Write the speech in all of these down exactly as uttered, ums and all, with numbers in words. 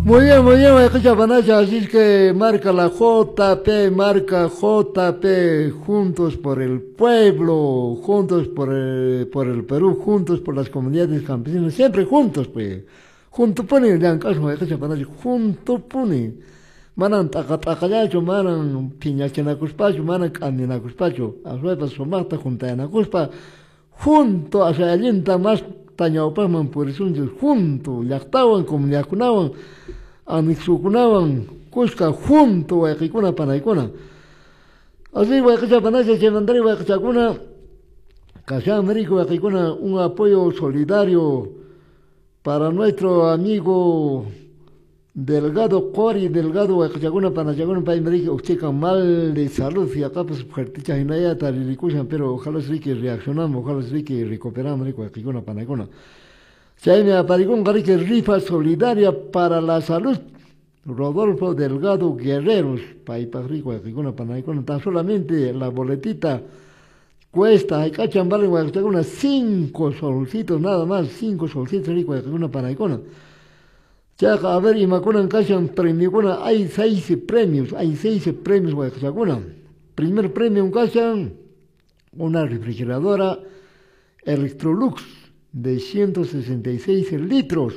Muy bien, muy bien, escucha Panacha, así es que marca la J P, marca J P, juntos por el pueblo, juntos por el, por el Perú, juntos por las comunidades campesinas, siempre juntos, pues. Junto pone, ya en caso, escucha Panacha, junto pone. Manan takatakayacho, manan piñachinakuspacho, manan caminakuspacho, asuepa somata juntayanakuspa, junto, hacia alienta más tañaupasman por junto, llaqtawan, comunidadkunawan, anixukunawan, kushka, junto, waykikuna, panaykuna. Así, waykicha panacha, chemandari, waykichakuna, Kashan Américo, waykikuna, un apoyo solidario para nuestro amigo Delgado Cori, Delgado, Huacachaguna, Panachaguna, País América, usted mal de salud, y acá pues fuerticha y naya, tariricushan, pero ojalá sí que reaccionamos, ojalá sí que recuperamos, Huacachaguna, Panacona. Si hay me apareció un que rifa solidaria para la salud. Rodolfo Delgado Guerreros, País Rico, Huacachaguna, Panacona, tan solamente la boletita cuesta, hay cachan, vale, Huacachaguna, cinco solcitos, nada más, cinco solcitos, Huacachaguna, Panacona. Ya, a ver, y me acuerdan que premio, hay seis premios, hay seis premios, Huacachaguna. Primer premio, un cachan, una refrigeradora Electrolux de ciento sesenta y seis litros.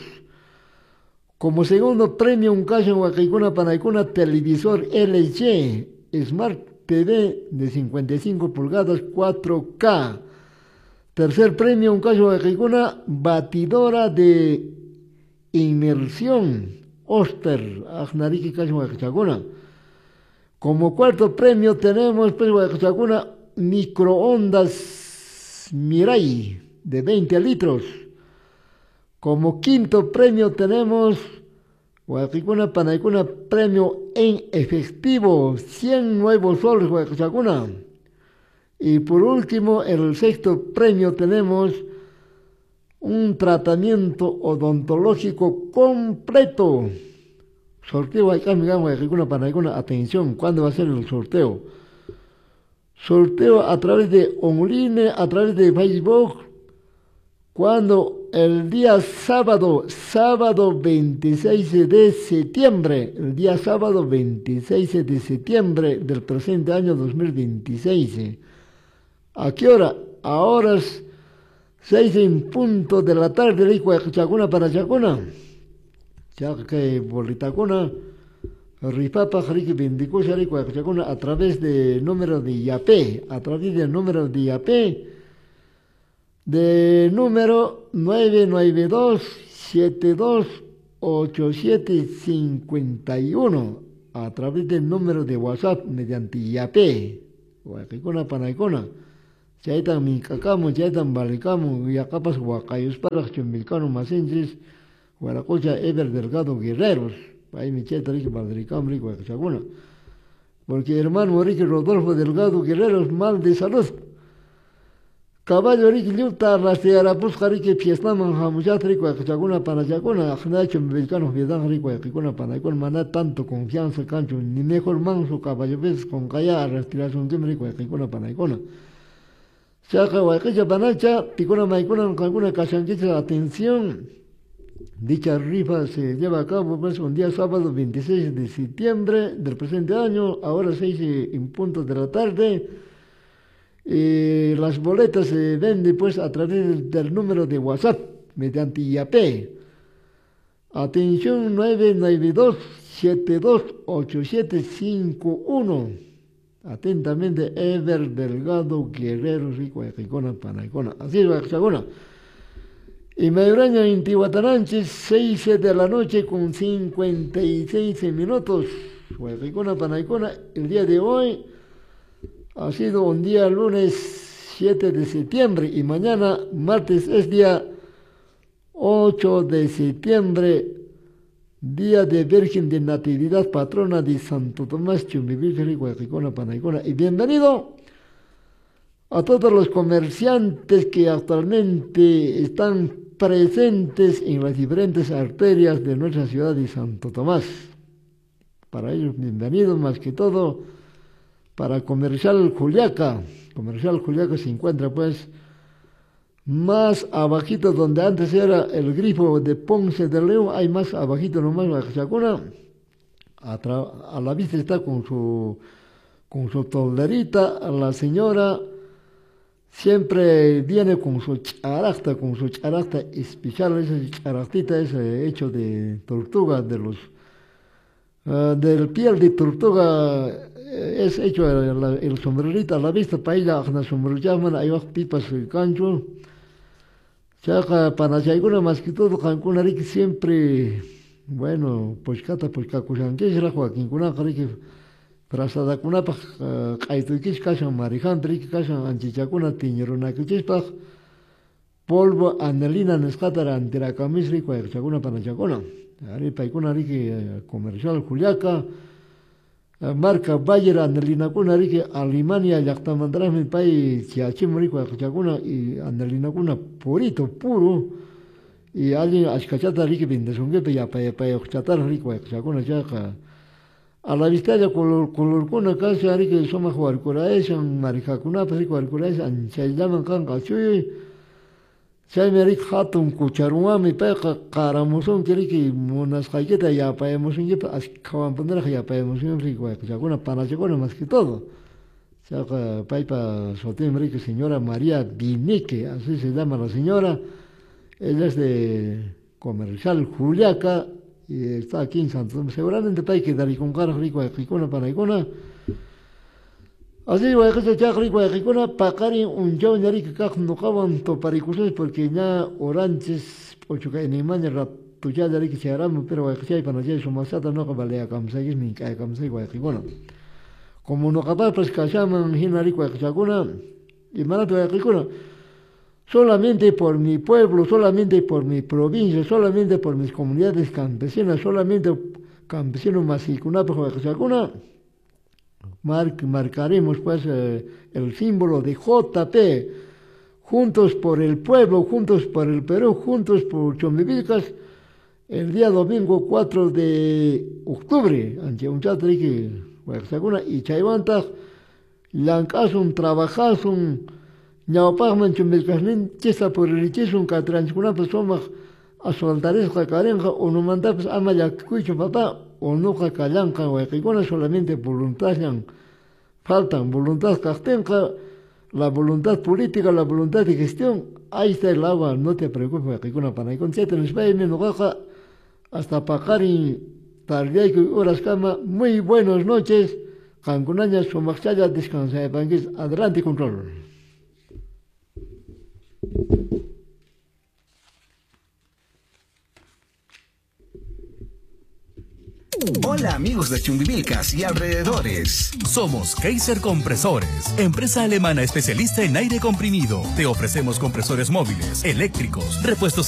Como segundo premio, un cachan, Huacachaguna, Panaicuna, televisor L G Smart T V de cincuenta y cinco pulgadas cuatro K. Tercer premio, un cachan, Huacachaguna, batidora de inmersión Oster, Ajnariki Cacho Huacachaguna. Como cuarto premio tenemos, pues, Huacachaguna, microondas Mirai de veinte litros. Como quinto premio tenemos, Huacachaguna, Panaicuna, premio en efectivo, cien nuevos soles, Huacachaguna. Y por último, el sexto premio tenemos un tratamiento odontológico completo. Sorteo acá, digamos, atención, ¿cuándo va a ser el sorteo? Sorteo a través de online, a través de Facebook, cuando el día sábado, sábado veintiséis de septiembre, el día sábado veintiséis de septiembre del presente año dos mil veintiséis. ¿A qué hora? A horas seis en punto de la tarde, rico Chacuna para Chacuna. Ya que Bolitacuna, Ripapa, Jariki, Bendicucha, rico Chacuna, a través de número de I A P, a través del número de I A P, de número nueve nueve dos siete dos ocho siete cinco uno, a través del número de WhatsApp mediante I A P, Huacicuna, Panaicuna. Chaytan minkakamu, chaytan balikamu, yakapas huacayos para chumilcano masenses, huaracocha Ever Delgado Guerreros, ahí mi cheta rico balricam rico Huacachaguna. Porque hermano rico Rodolfo Delgado Guerreros, mal de salud. Caballo rico liuta, rastearapus jarique fiestaman jamuchat rico Huacachaguna, Panachaguna, ajnacho milcano fiedan rico Huacachaguna, Panacón, maná tanto confianza cancho, ni mejor manso caballo ves con calla, respiración de rico Huacachaguna, Panacona. Chaca, Huaycacha, Panacha, Picona, Maicona, alguna Cachanquicha, atención. Dicha rifa se lleva a cabo pues, un día sábado veintiséis de septiembre del presente año, ahora seis en punto de la tarde. Y las boletas se venden pues a través del número de WhatsApp mediante I A P. Atención nueve nueve dos siete dos ocho siete cinco uno. Atentamente, Ever Delgado Guerrero, rico Huacachaguna, Panaicona. Así es, Huacachaguna. Y me extraña en Tihuataranche, seis de la noche con cincuenta y seis minutos. Huacachaguna, Panaicona. El día de hoy ha sido un día lunes siete de septiembre y mañana martes es día ocho de septiembre. Día de Virgen de Natividad, patrona de Santo Tomás, Chumbivirgen, Huacachaguna, Panaicona. Y bienvenido a todos los comerciantes que actualmente están presentes en las diferentes arterias de nuestra ciudad de Santo Tomás. Para ellos, bienvenido más que todo para Comercial Juliaca. Comercial Juliaca se encuentra pues más abajito donde antes era el grifo de Ponce de León, hay más abajito nomás Huayacachacuna, a, a la vista está con su, con su tolderita, la señora siempre viene con su characta, con su characta especial, esa charactita es hecho de tortuga, de los, uh, del piel de tortuga, es hecho el, el sombrerito a la vista, para ella, la sombrero llaman, hay pipas cancho. Chaca, panachaykuna más que todo, Cancún Arique siempre, bueno, pues cata, pues cacusanquis, la Joaquín Cunaca, Arique, Prasada Cunapa, Kaituquis, Casan, Marijan, Rique, Casan, Anchichacuna, Tiñeruna, Cuchispaj, polvo, anelina, Nescatara, Antiracamis, Rico, Chacuna, Panachacuna, Aripaicuna, Arique, comercial, Juliaca, marca Bayer, Anelina Cuna, Arique, Alemania, Yactamandras, mi país, Chiachim, Rico, Chacuna, y Anelina Cuna, purito, puro, y alguien, Ashkachata, Rique, Bindesongue, ya para Chatar, Rico, Chacuna, Chaca. A la vista de color color cuna casa ari que soma jugar coraes en maricacuna pues jugar coraes en se llaman can cachuy se me rik hatun cucharuma mi peca caramuson que que monas cayeta ya pa emoción que as kawan poner ya pa emoción rico que alguna para llegona más que todo ya que paipa sotem rico señora María Vinique así se llama la señora ella es de comercial Juliaca y está aquí en Santo Domingo. Seguramente hay que dar y con cara rico de Jicona para Icona. Así voy a hacer ya rico de Jicona para cari un yo ni que cajo no caban to paricusas porque ya orantes ocho que ni mañana tu ya de que se harán pero voy a hacer para allá su masata no vale a camseguis ni cae camseguis de Jicona. Como no capaz pues que llaman hina rico de Jicona y marato de Jicona. Solamente por mi pueblo, solamente por mi provincia, solamente por mis comunidades campesinas, solamente campesinos masicuna, mar, marcaremos pues eh, el símbolo de J P, juntos por el pueblo, juntos por el Perú, juntos por Chombivilcas, el día domingo cuatro de octubre, ante un chatrique, y Chayvanta, Lancasun, Trabajasun, Ñawpaqman chumbilkaqnin chisa puririchisun ka transkunapas sumaq asfaltarisqa karinqa unumantapas ama llakikuychu papá unuqa kallanqa wayqikuna solamente voluntadllan faltan voluntad kaqtinqa la voluntad política la voluntad de gestión ahí está el agua no te preocupes wayqikuna panaykuna chayta nispaymi nuqaqa hasta paqarin tardiyayku horas kama muy buenas noches qankunaña sumaqchalla descansaypankiz adelante control. Hola amigos de Chumbivilcas y alrededores. Somos Kaiser Compresores, empresa alemana especialista en aire comprimido. Te ofrecemos compresores móviles, eléctricos, repuestos